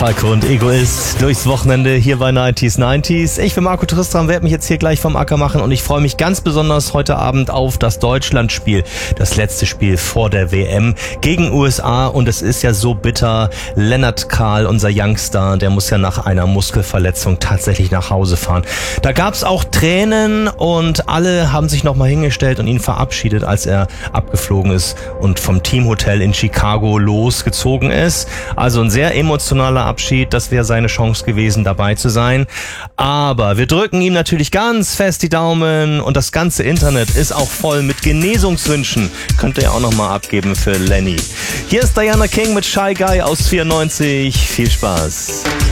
Falco und Egoist durchs Wochenende hier bei 90s. Ich bin Marco Tristram, werde mich jetzt hier gleich vom Acker machen und ich freue mich ganz besonders heute Abend auf das Deutschlandspiel. Das letzte Spiel vor der WM gegen USA und es ist ja so bitter. Lennart Kahl, unser Youngster, der muss ja nach einer Muskelverletzung tatsächlich nach Hause fahren. Da gab's auch Tränen und alle haben sich nochmal hingestellt und ihn verabschiedet, als er abgeflogen ist und vom Teamhotel in Chicago losgezogen ist. Also ein sehr emotionaler Abschied, das wäre seine Chance gewesen, dabei zu sein. Aber wir drücken ihm natürlich ganz fest die Daumen und das ganze Internet ist auch voll mit Genesungswünschen. Könnt ihr ja auch nochmal abgeben für Lenny. Hier ist Diana King mit Shy Guy aus 94. Viel Spaß.